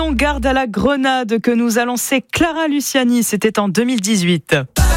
Prenons garde à la grenade que nous a lancée Clara Luciani, c'était en 2018.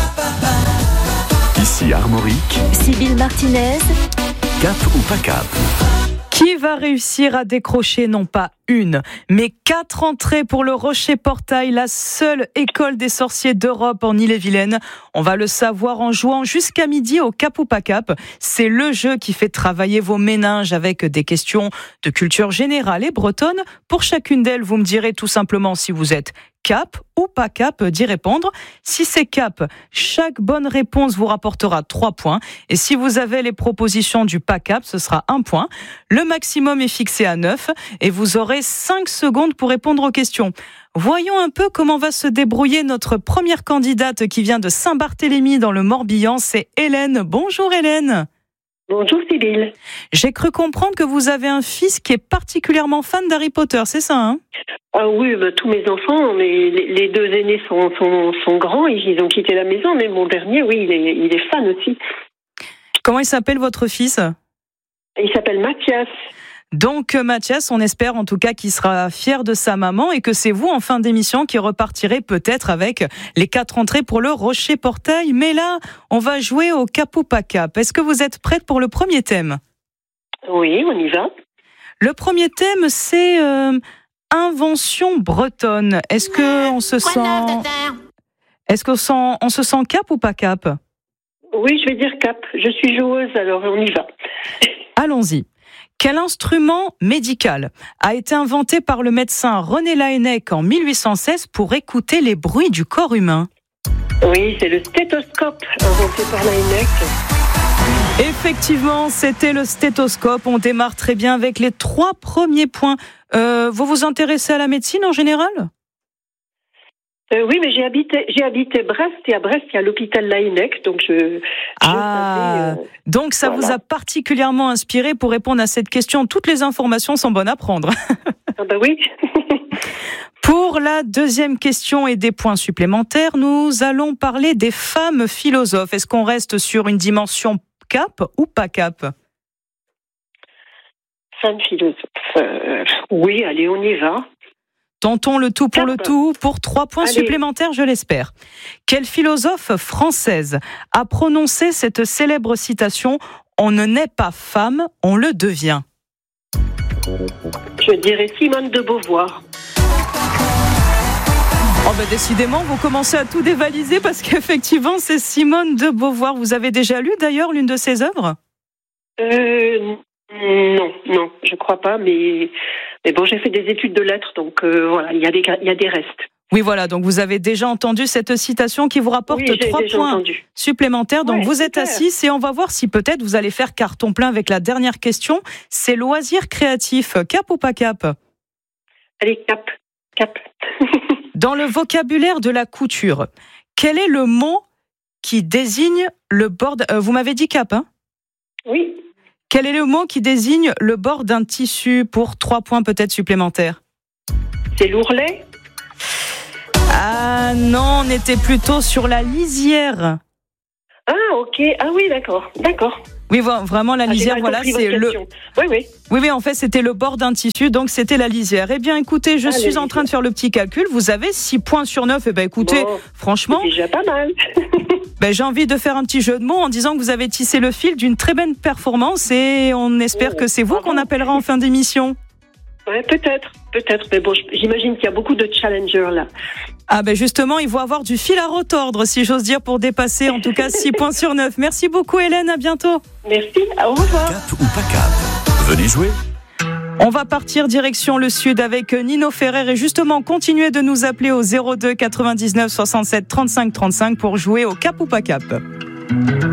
Ici Armorique, Sybille Martinez, cap ou pas cap? Qui va réussir à décrocher non pas une, mais 4 entrées pour le Rocher Portail, la seule école des sorciers d'Europe en Ille-et-Vilaine? On va le savoir en jouant jusqu'à midi au Cap ou pas cap. C'est le jeu qui fait travailler vos méninges avec des questions de culture générale et bretonne. Pour chacune d'elles, vous me direz tout simplement si vous êtes cap ou pas cap d'y répondre. Si c'est cap, chaque bonne réponse vous rapportera 3 points. Et si vous avez les propositions du pas cap, ce sera 1 point. Le maximum est fixé à 9 et vous aurez 5 secondes pour répondre aux questions. Voyons un peu comment va se débrouiller notre première candidate qui vient de Saint-Barthélemy dans le Morbihan, c'est Hélène. Bonjour Hélène. Bonjour Sybille. J'ai cru comprendre que vous avez un fils qui est particulièrement fan d'Harry Potter, c'est ça hein? Ah oui, tous mes enfants, les 2 aînés sont grands, ils ont quitté la maison, mais mon dernier, oui, il est fan aussi. Comment il s'appelle votre fils? Il s'appelle Mathias. Donc Mathias, on espère en tout cas qu'il sera fier de sa maman et que c'est vous en fin d'émission qui repartirez peut-être avec les 4 entrées pour le Rocher Portail. Mais là, on va jouer au cap ou pas cap. Est-ce que vous êtes prête pour le premier thème? Oui, on y va. Le premier thème, c'est invention bretonne. Est-ce qu'on se sent cap ou pas cap? Oui, je vais dire cap. Je suis joueuse, alors on y va. Allons-y. Quel instrument médical a été inventé par le médecin René Laennec en 1816 pour écouter les bruits du corps humain? Oui, c'est le stéthoscope inventé par Laennec. Effectivement, c'était le stéthoscope. On démarre très bien avec les 3 premiers points. Vous vous intéressez à la médecine en général? Oui, mais j'ai habité Brest et à Brest il y a l'hôpital Laennec, donc donc ça voilà. Vous a particulièrement inspiré pour répondre à cette question. Toutes les informations sont bonnes à prendre. Ah bah oui. Pour la deuxième question et des points supplémentaires, nous allons parler des femmes philosophes. Est-ce qu'on reste sur une dimension cap ou pas cap? Femme philosophe. Oui, allez, on y va. Tentons le tout pour le tout, pour 3 points supplémentaires, je l'espère. Quelle philosophe française a prononcé cette célèbre citation « On ne naît pas femme, on le devient ». Je dirais Simone de Beauvoir. Oh ben décidément, vous commencez à tout dévaliser parce qu'effectivement, c'est Simone de Beauvoir. Vous avez déjà lu d'ailleurs l'une de ses œuvres? Non, je crois pas, mais bon, j'ai fait des études de lettres, donc voilà, il y a des restes. Oui, voilà, donc vous avez déjà entendu cette citation qui vous rapporte 3 points supplémentaires, donc vous êtes assis et on va voir si peut-être vous allez faire carton plein avec la dernière question. C'est loisirs créatifs, cap ou pas cap? Allez, cap. Dans le vocabulaire de la couture, quel est le mot qui désigne le bord... vous m'avez dit cap, hein? Oui. Quel est le mot qui désigne le bord d'un tissu pour 3 points peut-être supplémentaires? C'est l'ourlet? Ah non, on était plutôt sur la lisière. Ah ok, ah oui, d'accord. Oui, vraiment la lisière, voilà, c'est le... Oui, en fait, c'était le bord d'un tissu, donc c'était la lisière. Eh bien, écoutez, je suis en train de faire le petit calcul. Vous avez 6 points sur 9. Eh bien, écoutez, franchement... C'est déjà pas mal. J'ai envie de faire un petit jeu de mots en disant que vous avez tissé le fil d'une très belle performance et on espère que c'est vous qu'on appellera en fin d'émission. Ouais, peut-être. Mais bon, j'imagine qu'il y a beaucoup de challengers là. Ah justement, il faut avoir du fil à retordre, si j'ose dire, pour dépasser en tout cas 6 points sur 9. Merci beaucoup Hélène, à bientôt. Merci, au revoir. Cap ou pas cap? Venez jouer. On va partir direction le sud avec Nino Ferrer et justement continuer de nous appeler au 02 99 67 35 35 pour jouer au cap ou pas cap.